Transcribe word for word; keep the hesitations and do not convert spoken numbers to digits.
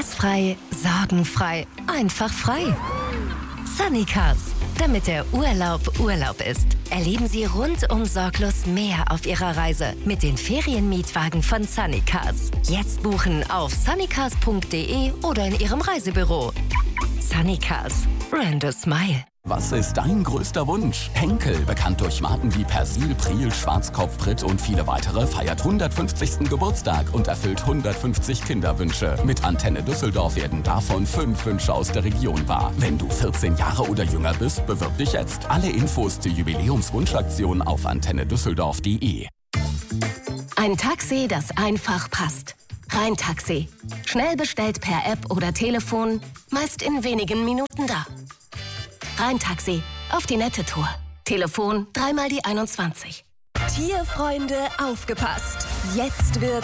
Stressfrei, sorgenfrei, einfach frei. Sunny Cars, damit der Urlaub Urlaub ist. Erleben Sie rundum sorglos mehr auf Ihrer Reise mit den Ferienmietwagen von Sunny Cars. Jetzt buchen auf sunnycars punkt de oder in Ihrem Reisebüro. Sunny Cars, brand a smile. Was ist dein größter Wunsch? Henkel, bekannt durch Marken wie Persil, Priel, Schwarzkopf, Brit und viele weitere, feiert hundertfünfzigsten Geburtstag und erfüllt hundertfünfzig Kinderwünsche. Mit Antenne Düsseldorf werden davon fünf Wünsche aus der Region wahr. Wenn du vierzehn Jahre oder jünger bist, bewirb dich jetzt. Alle Infos zur Jubiläumswunschaktion auf antenne düsseldorf punkt de. Ein Taxi, das einfach passt. Rhein-Taxi. Schnell bestellt per App oder Telefon, meist in wenigen Minuten da. Rhein-Taxi, auf die nette Tour. Telefon dreimal die einundzwanzig. Tierfreunde, aufgepasst! Jetzt wird